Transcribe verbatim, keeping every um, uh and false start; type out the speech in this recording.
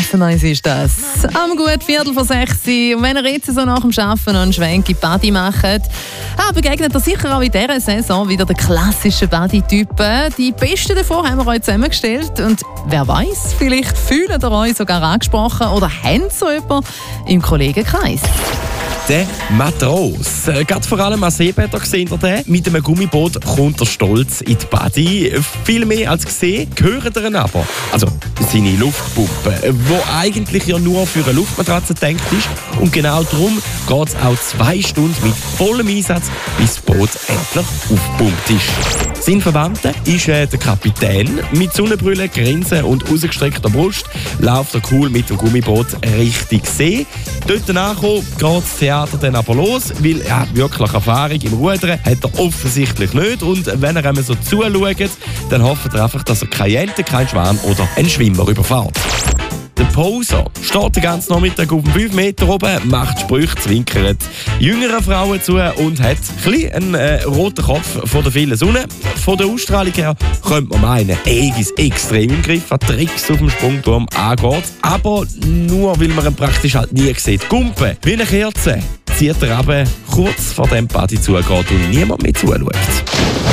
S M eins ist das. Am gut Viertel vor sechs. Und wenn ihr jetzt so nach dem Arbeiten noch einen Schwenk in die Body macht, ah, begegnet ihr sicher auch in dieser Saison wieder den klassischen Body-Typen. Die besten davon haben wir euch zusammengestellt. Und wer weiß, vielleicht fühlt ihr euch sogar angesprochen oder habt so jemanden im Kollegenkreis. Der Matros. Äh, Gerade vor allem als Seebäder gesehen ihr den. Mit einem Gummiboot kommt er stolz in die Body. Viel mehr als gesehen, gehört er ihn aber. Also seine Luftpumpe, wo eigentlich ja nur für eine Luftmatratze gedacht ist. Und genau darum geht es auch zwei Stunden mit vollem Einsatz, bis das Boot endlich aufgepumpt ist. Sein Verwandter ist äh, der Kapitän. Mit Sonnenbrille, Grinsen und ausgestreckter Brust läuft er cool mit dem Gummiboot Richtung See. Dort angekommen geht das Theater dann aber los, weil ja, wirklich Erfahrung im Rudern hat er offensichtlich nicht. Und wenn er einmal so zuschaut, dann hofft er einfach, dass er keine Ente, keinen Schwan oder einen Schwimmer überfährt. Der Poser steht den ganzen Nachmittag auf dem fünf Meter oben, macht Sprüche, zwinkert jüngeren Frauen zu und hat ein bisschen einen äh, roten Kopf von der vielen Sonne. Von der Ausstrahlung her könnte man meinen, er ist extrem im Griff, was Tricks auf dem Sprungturm angeht. Aber nur, weil man ihn praktisch halt nie sieht. Gumpen, wie eine Kerze, zieht er aber kurz vor dem Body zugeht und niemand mehr zuschaut.